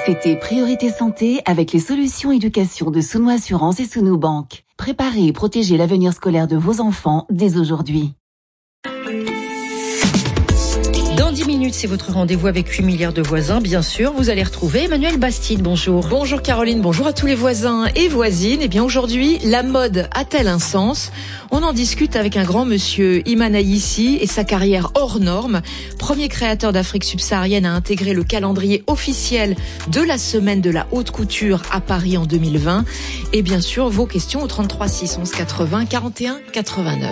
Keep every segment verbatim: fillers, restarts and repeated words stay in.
C'était Priorité Santé avec les solutions éducation de Sounou Assurance et Sounou Banque. Préparez et protégez l'avenir scolaire de vos enfants dès aujourd'hui. Dans dix minutes, c'est votre rendez-vous avec huit milliards de voisins. Bien sûr, vous allez retrouver Emmanuel Bastide. Bonjour. Bonjour Caroline, bonjour à tous les voisins et voisines. Eh bien aujourd'hui, la mode a-t-elle un sens ? On en discute avec un grand monsieur, Iman Aïssi, et sa carrière hors norme. Premier créateur d'Afrique subsaharienne à intégrer le calendrier officiel de la semaine de la haute couture à Paris en deux mille vingt. Et bien sûr, vos questions au trente-trois six onze quatre-vingts quarante et un quatre-vingt-neuf.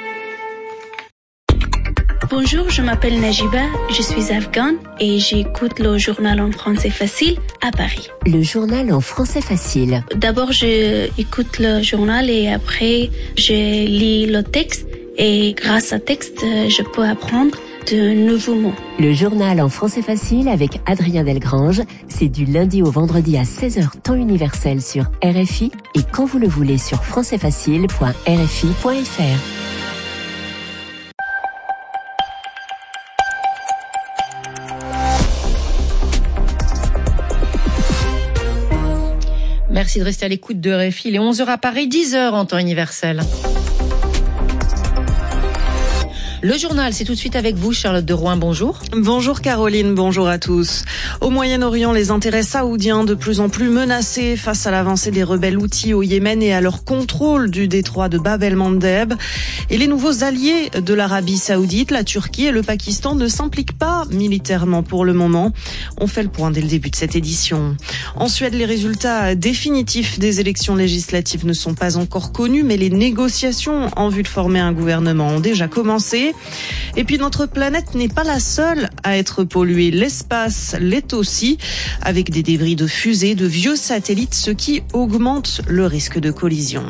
Bonjour, je m'appelle Najiba, je suis afghane et j'écoute le journal en français facile à Paris. Le journal en français facile. D'abord, je écoute le journal et après, je lis le texte et grâce au texte, je peux apprendre de nouveaux mots. Le journal en français facile avec Adrien Delgrange, c'est du lundi au vendredi à seize heures temps universel sur R F I et quand vous le voulez sur français facile point r f i point f r. Merci de rester à l'écoute de R F I. Il est onze heures à Paris, dix heures en temps universel. Le journal, c'est tout de suite avec vous, Charlotte de Rouen. Bonjour. Bonjour Caroline, bonjour à tous. Au Moyen-Orient, les intérêts saoudiens de plus en plus menacés face à l'avancée des rebelles houthis au Yémen et à leur contrôle du détroit de Bab el-Mandeb. Et les nouveaux alliés de l'Arabie saoudite, la Turquie et le Pakistan ne s'impliquent pas militairement pour le moment. On fait le point dès le début de cette édition. En Suède, les résultats définitifs des élections législatives ne sont pas encore connus, mais les négociations en vue de former un gouvernement ont déjà commencé. Et puis notre planète n'est pas la seule à être polluée. L'espace l'est aussi, avec des débris de fusées, de vieux satellites, ce qui augmente le risque de collision.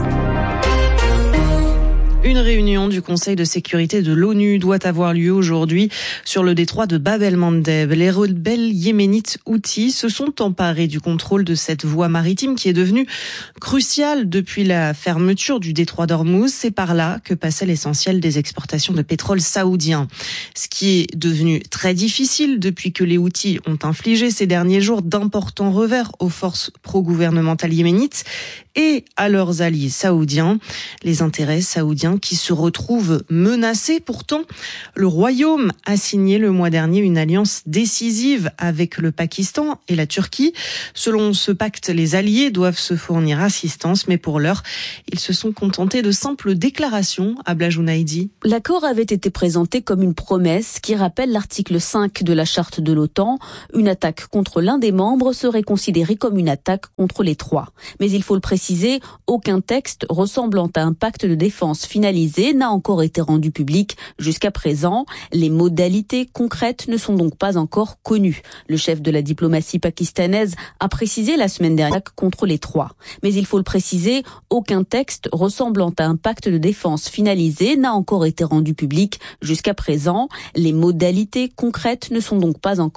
Une réunion du Conseil de sécurité de l'ONU doit avoir lieu aujourd'hui sur le détroit de Bab el-Mandeb. Les rebelles yéménites houthis se sont emparés du contrôle de cette voie maritime qui est devenue cruciale depuis la fermeture du détroit d'Ormuz. C'est par là que passait l'essentiel des exportations de pétrole saoudien. Ce qui est devenu très difficile depuis que les Houthis ont infligé ces derniers jours d'importants revers aux forces pro-gouvernementales yéménites et à leurs alliés saoudiens. Les intérêts saoudiens qui se retrouvent menacés. Pourtant, le Royaume a signé le mois dernier une alliance décisive avec le Pakistan et la Turquie. Selon ce pacte, les alliés doivent se fournir assistance, mais pour l'heure, ils se sont contentés de simples déclarations. Abla Jounaidi. L'accord avait été présenté comme une promesse qui rappelle l'article cinq de la charte de l'OTAN. Une attaque contre l'un des membres serait considérée comme une attaque contre les trois. Mais il faut le préciser, aucun texte ressemblant à un pacte de défense finalisé n'a encore été rendu public jusqu'à présent. Les modalités concrètes ne sont donc pas encore connues. Le chef de la diplomatie pakistanaise a précisé la semaine dernière contre les trois. Mais il faut le préciser, aucun texte ressemblant à un pacte de défense finalisé n'a encore été rendu public jusqu'à présent. Les modalités concrètes ne sont donc pas encore